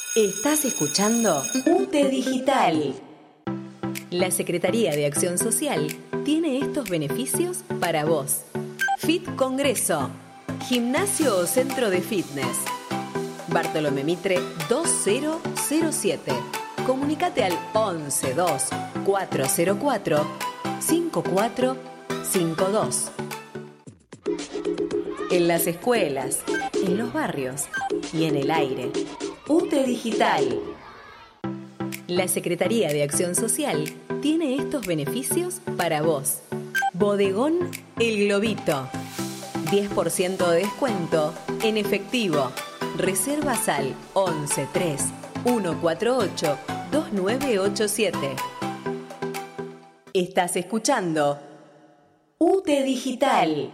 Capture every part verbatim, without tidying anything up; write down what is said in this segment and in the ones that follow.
Estás escuchando U T E Digital. La Secretaría de Acción Social tiene estos beneficios para vos. Fit Congreso, gimnasio o centro de fitness. Bartolomé Mitre dos mil siete. Comunícate al once dos cuatro cero cuatro cinco cuatro cinco dos. En las escuelas, en los barrios y en el aire. U T E Digital. La Secretaría de Acción Social tiene estos beneficios para vos. Bodegón El Globito. diez por ciento de descuento en efectivo. Reservas al once tres uno cuatro ocho dos nueve ocho siete. Estás escuchando U T E Digital.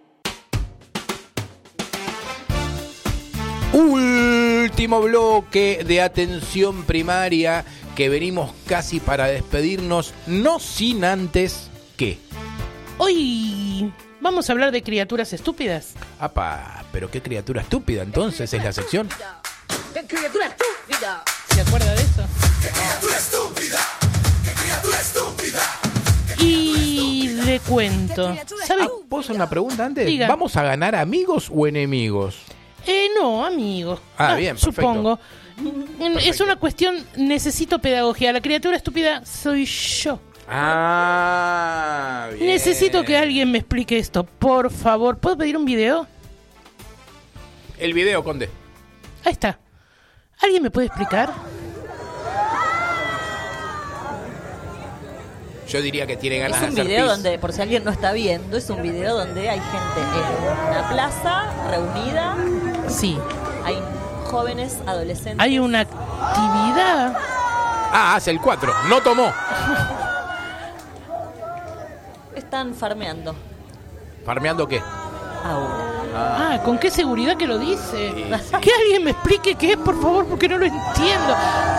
Último bloque de atención primaria, que venimos casi para despedirnos, no sin antes que... Hoy vamos a hablar de criaturas estúpidas. Apa, pero qué criatura estúpida, entonces es la sección. ¡Qué criatura estúpida! ¿Se acuerda de eso? ¡Qué criatura estúpida! ¡Qué criatura estúpida! Y le cuento. ¿Sabe? Ah, ¿puedo hacer una pregunta antes? Diga. ¿Vamos a ganar amigos o enemigos? Eh, no, amigos. Ah, bien, perfecto. Supongo. Perfecto. Es una cuestión, necesito pedagogía. La criatura estúpida soy yo. Ah, bien. Necesito que alguien me explique esto, por favor. ¿Puedo pedir un video? El video, Conde. Ahí está. ¿Alguien me puede explicar? Yo diría que tiene ganas Es un de hacer video pis. donde, por si alguien no está viendo, es un video donde hay gente en una plaza reunida, Sí. hay jóvenes, adolescentes. Hay una actividad. Ah, hace el cuatro. No tomó. Están farmeando. ¿Farmeando qué? Ahora. Ah, ¿con qué seguridad que lo dice? Sí, sí. Que alguien me explique qué es, por favor, porque no lo entiendo.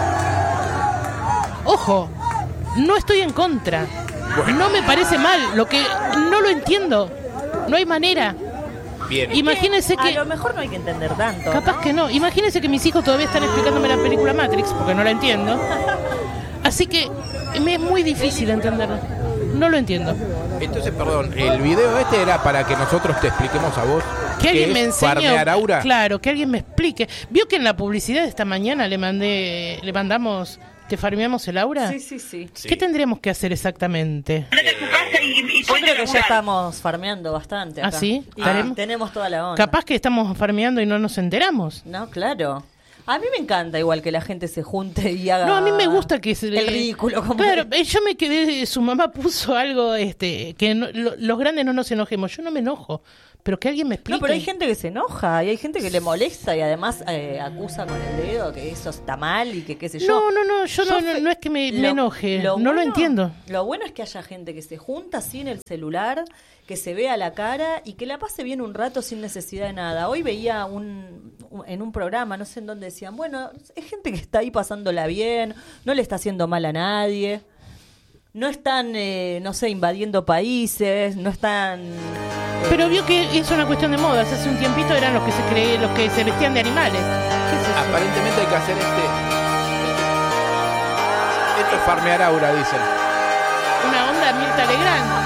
Ojo, no estoy en contra. Bueno. No me parece mal, lo que no lo entiendo. No hay manera. Bien. Imagínense A que... lo mejor no hay que entender tanto. Capaz que no. Imagínense que mis hijos todavía están explicándome la película Matrix, porque no la entiendo. Así que me es muy difícil entenderlo. No lo entiendo. Entonces, perdón, el video este era para que nosotros te expliquemos a vos Que alguien qué me es enseñe. farmear aura. Claro, que alguien me explique. ¿Vio que en la publicidad de esta mañana le mandé, le mandamos, te farmeamos el aura? Sí, sí, sí. Sí. ¿Qué tendríamos que hacer exactamente? Yo creo que ya estamos farmeando bastante acá. ¿Ah, sí? Y ¿Estaremos? tenemos toda la onda. Capaz que estamos farmeando y no nos enteramos. No, claro. A mí me encanta igual que la gente se junte y haga... No, a mí me gusta que se el ridículo. Como Claro, eh, yo me quedé, su mamá puso algo, este, que no- lo- los grandes no nos enojemos. Yo no me enojo, pero que alguien me explique. No, pero hay gente que se enoja y hay gente que le molesta y además eh, acusa con el dedo que eso está mal y que qué sé yo. No, no, no, yo no, Yo no, fe- no es que me, me Lo- enoje, no lo bueno- entiendo. Lo bueno es que haya gente que se junta sin el celular, que se vea la cara y que la pase bien un rato sin necesidad de nada. Hoy veía un, un- en un programa, no sé en dónde decían, bueno, es gente que está ahí pasándola bien, no le está haciendo mal a nadie, no están, eh, no sé, invadiendo países, no están... Pero vio que es una cuestión de modas. Hace un tiempito eran los que se cree, los que se vestían de animales. ¿Qué es eso? Aparentemente hay que hacer este... Esto es farmear aura, dicen. Una onda Mirta Legrand.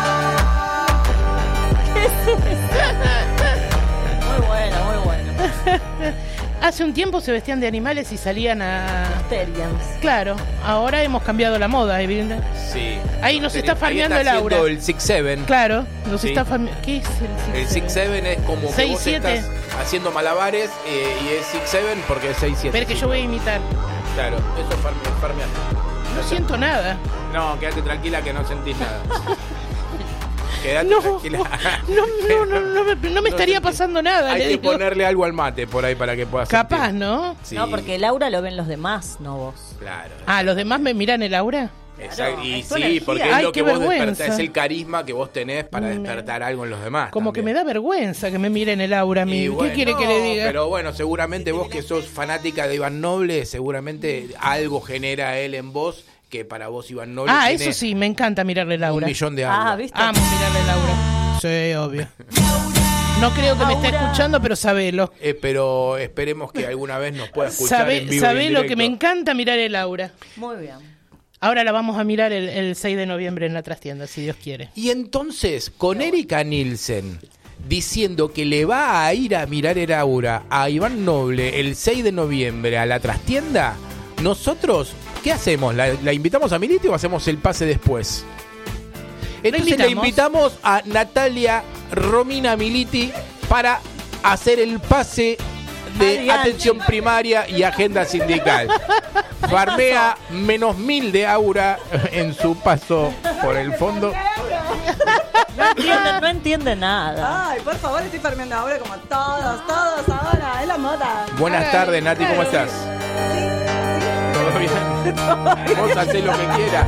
Muy bueno, muy bueno. Hace un tiempo se vestían de animales y salían a... Terians. Claro, ahora hemos cambiado la moda, evidentemente. Sí. Ahí nos está Ahí farmeando está el aura. haciendo el six seven. Claro, nos Sí. está farmeando... ¿Qué es el El six seven es como que seis vos siete. estás haciendo malabares eh, y es six seven porque es seis siete. Espera que yo voy a imitar. Claro, eso es farme- farmear. No siento nada. No, quédate tranquila que no sentís nada. Quédate No, tranquila. no, no, no, no me, no me No estaría sentís. pasando nada. Hay le que digo. ponerle algo al mate por ahí para que puedas Capaz, sentir. ¿no? Sí, No, porque Laura lo ven los demás, no vos. Claro. Ah, ¿los demás me miran el aura? Exacto. Y es tu sí, energía. porque es Ay, lo qué que vos vergüenza. despertás, es el carisma que vos tenés para Me- despertar algo en los demás. Como que me también. da vergüenza que me miren el aura a mí. Y ¿Qué bueno, quiere que le diga? Pero bueno, seguramente vos que sos fanática de Iván Noble, seguramente algo genera él en vos que para vos Iván Noble Ah, tiene eso sí, me encanta mirarle el un aura. millón de aura. Ah, ¿viste? Amo mirarle el aura. Sí, obvio. No creo que me esté Aura. escuchando, pero sabelo. Eh, pero esperemos que alguna vez nos pueda escuchar Sabe, en vivo. sabe y en lo directo. que me encanta mirar el aura. Muy bien. Ahora la vamos a mirar el, el seis de noviembre en la trastienda, si Dios quiere. Y entonces, con Erika Nielsen diciendo que le va a ir a mirar el aura a Iván Noble el seis de noviembre a la trastienda, nosotros, ¿qué hacemos? ¿La, la invitamos a Militi o hacemos el pase después? Entonces le invitamos a Natalia Romina Militi para hacer el pase de Adiante. atención primaria y agenda sindical. Farmea menos mil de aura en su paso por el fondo. No entiende, no entiende nada. Ay, por favor, estoy farmeando ahora como todos, todos ahora, es la moda. Buenas tardes, Nati, ¿cómo estás? ¿Todo bien? Vos hacés lo que quieras.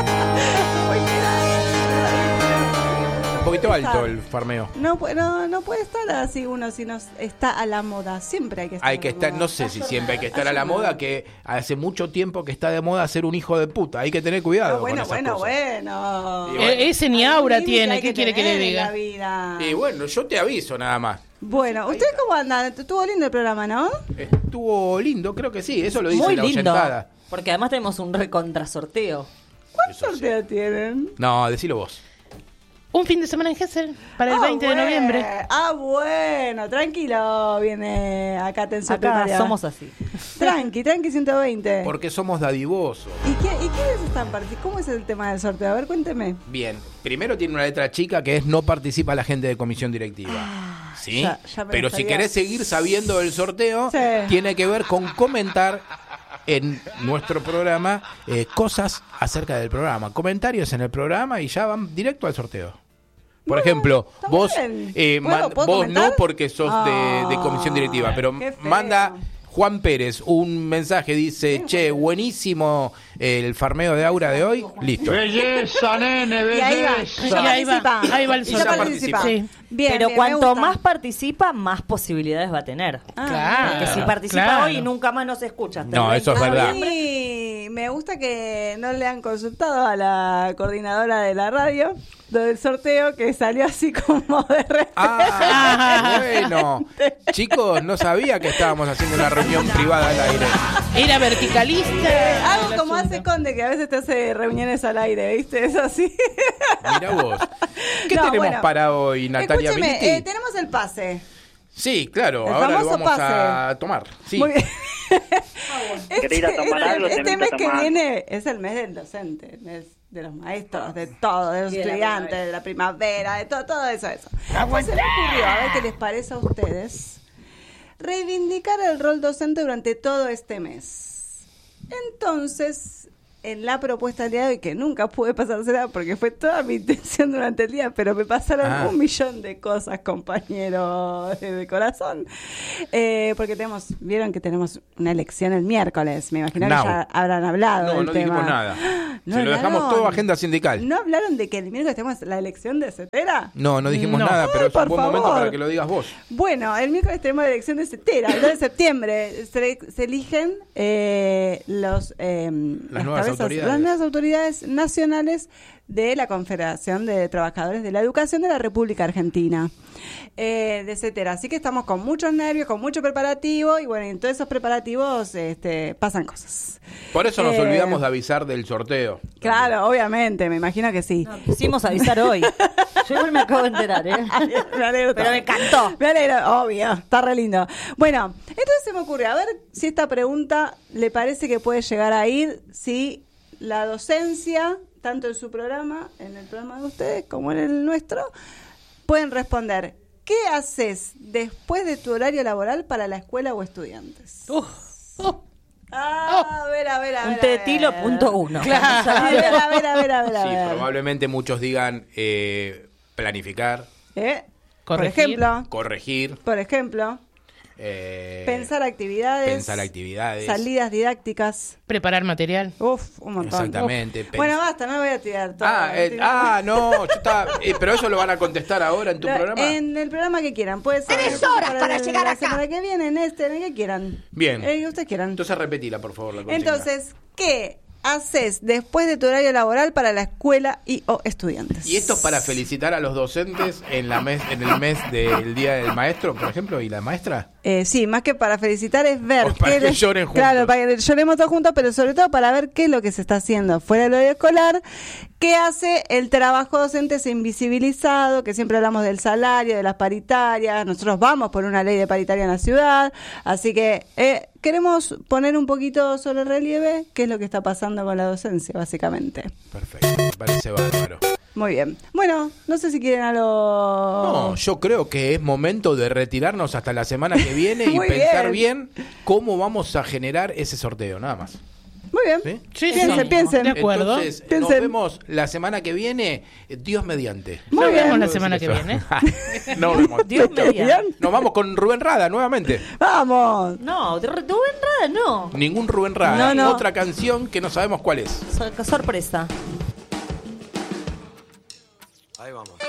Un poquito alto el farmeo. No, pu- no, no puede estar así uno si no está a la moda. Siempre hay que estar Hay que a la estar, moda. no sé si siempre hay que estar a la moda, que hace mucho tiempo que está de moda ser un hijo de puta. Hay que tener cuidado Ah, bueno, con esas bueno, cosas. bueno. Y bueno. Eh, ese ni Hay aura un límite tiene, hay ¿qué quiere que le tener en diga? la vida. Y bueno, yo te aviso nada más. Bueno, ¿ustedes cómo andan? Estuvo lindo el programa, ¿no? Estuvo lindo, creo que sí, eso lo dice Muy la lindo. oyentada. Porque además tenemos un recontrasorteo. ¿Cuántos sorteos tienen? No, decilo vos. Un fin de semana en Gesell para el Ah, veinte de bueno. noviembre. Ah, bueno, tranquilo, viene acá atención Acá primaria. somos así. Tranqui, tranqui ciento veinte. Porque somos dadivosos. ¿Y, qué, ¿Y quiénes están participando? ¿Cómo es el tema del sorteo? A ver, cuénteme. Bien, primero tiene una letra chica que es no participa la gente de comisión directiva. ¿Sí? ya- ya me Pero si gustaría. querés seguir sabiendo del sorteo, Sí. tiene que ver con comentar en nuestro programa eh, cosas acerca del programa. Comentarios en el programa y ya van directo al sorteo. Por Bueno, ejemplo, está vos, bien. eh, ¿Puedo- man- puedo vos comentar? no porque sos de, de comisión directiva, pero qué feo. manda Juan Pérez un mensaje, dice, che, buenísimo el farmeo de aura de hoy, listo. Belleza, nene, Y ahí va, belleza. Y ahí va, participa. ahí va el Y ya sorteo. participa. Sí. Bien, Pero bien, me cuanto gusta. más participa, más posibilidades va a tener. Ah, Claro. Porque si participa claro. hoy, nunca más nos escucha. hasta No, el eso es veinte de verdad. noviembre. Y me gusta que no le han consultado a la coordinadora de la radio lo del sorteo que salió así como de repente. Ah, bueno. Chicos, no sabía que estábamos haciendo una reunión privada al aire. Era verticalista. Algo el como asunto. hace Conde, que a veces te hace reuniones al aire, ¿viste? Es así. Mira vos. ¿Qué No, tenemos bueno. para hoy, Natalia Escúcheme, Militi? eh, tenemos el pase. Sí, claro, el ahora lo famoso vamos pase. a tomar. Sí. Muy bien. ¿Querés ir a tomar este, algo? Te este invito mes a que tomar. viene es el mes del docente, el mes de los maestros, de todo, de los Y de la estudiantes, de la primavera, de todo, todo eso, eso. Pues se me ocurrió, a ver qué les parece a ustedes, reivindicar el rol docente durante todo este mes. Entonces, en la propuesta del día de hoy, que nunca pude pasársela porque fue toda mi intención durante el día, pero me pasaron Ah. un millón de cosas, compañeros de, de corazón. Eh, porque tenemos, vieron que tenemos una elección el miércoles, me imagino Now. que ya habrán hablado No, del no tema. dijimos nada. ¿No Se lo dejamos hablaron? todo agenda sindical. ¿No hablaron de que el miércoles tenemos la elección de Cetera? No, no dijimos No. nada, pero Ay, es un por buen momento favor. para que lo digas vos. Bueno, el miércoles tenemos la elección de Cetera, el dos de septiembre. Se, se eligen eh, los, eh, Las nuevas autoridades. las nuevas autoridades nacionales de la Confederación de Trabajadores de la Educación de la República Argentina, eh, de Cetera. Así que estamos con muchos nervios, con mucho preparativo, y bueno, en todos esos preparativos este, pasan cosas. Por eso nos Eh, olvidamos de avisar del sorteo. Claro, obviamente, me imagino que sí. No, quisimos avisar hoy. Yo igual me acabo de enterar, ¿eh? Me alegro. Pero me encantó. Me alegro, obvio, está re lindo. Bueno, entonces se me ocurre, a ver si esta pregunta le parece que puede llegar a ir, si la docencia, tanto en su programa, en el programa de ustedes, como en el nuestro, pueden responder. ¿Qué haces después de tu horario laboral para la escuela o estudiantes? Uf, uf. Ah, a ver, a ver, a ver. Un a ver. tetilo punto uno. Claro. A ver, a ver, a ver, a ver. a Sí, ver. probablemente muchos digan eh, planificar, ¿Eh? Por Corregir. ejemplo, corregir, por ejemplo, eh, pensar actividades, pensar actividades. salidas didácticas. Preparar material. Uf, un montón. Exactamente. Uf. Pens- Bueno, basta, no voy a tirar todo. Ah, eh, Tiro- ah, no, yo estaba, eh, pero eso lo van a contestar ahora en tu La- programa. En el programa que quieran. Puede ser. Tres horas para el- llegar la acá. semana que viene, en este, en el que quieran. Bien. El que ustedes quieran. Entonces repetila, por favor, la consigna. Entonces, ¿qué haces después de tu horario laboral para la escuela y o estudiantes? Y esto es para felicitar a los docentes en la mes, en el mes del Día del Maestro, por ejemplo, y la maestra. Eh, sí, más que para felicitar es ver O para qué que les- lloren juntos. Claro, para que lloremos todos juntos, pero sobre todo para ver qué es lo que se está haciendo fuera del horario escolar, qué hace el trabajo docente ese invisibilizado, que siempre hablamos del salario, de las paritarias, nosotros vamos por una ley de paritaria en la ciudad, así que eh, queremos poner un poquito sobre el relieve qué es lo que está pasando con la docencia, básicamente. Perfecto, me parece bárbaro. Muy bien. Bueno, no sé si quieren algo... No, yo creo que es momento de retirarnos hasta la semana que viene y Muy pensar bien. cómo vamos a generar ese sorteo, nada más. Muy bien. ¿Sí? Sí, Piensen, sí. piensen. De acuerdo. Entonces, Piensen. nos vemos la semana que viene, eh, Dios mediante. Muy Nos bien. vemos la semana que viene. Nos vemos. Dios mediante. Nos vamos con Rubén Rada nuevamente. ¡Vamos! No, de Rubén Rada no. Ningún Rubén Rada. No, no. Otra canción que no sabemos cuál es. Sor- sorpresa. Ahí vamos.